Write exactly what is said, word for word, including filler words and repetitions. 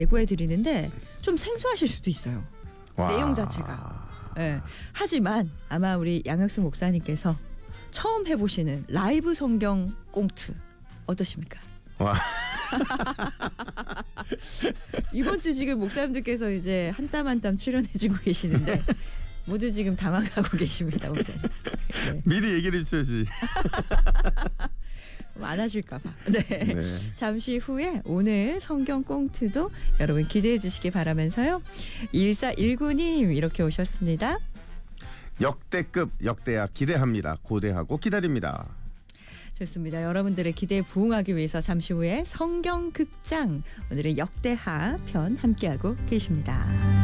예고해 드리는데 좀 생소하실 수도 있어요. 와. 내용 자체가. 네. 하지만 아마 우리 양학승 목사님께서 처음 해보시는 라이브 성경 꽁트 어떠십니까? 와. 이번 주 지금 목사님들께서 이제 한 땀 한 땀 출연해주고 계시는데 모두 지금 당황하고 계십니다, 목사님. 네. 미리 얘기를 해주셔야지. 안 하실까봐. 네. 네. 잠시 후에 오늘 성경 꽁트도 여러분 기대해 주시기 바라면서요. 일사일구 님 이렇게 오셨습니다. 역대급 역대하 기대합니다. 고대하고 기다립니다. 좋습니다. 여러분들의 기대에 부응하기 위해서 잠시 후에 성경극장 오늘의 역대하 편 함께하고 계십니다.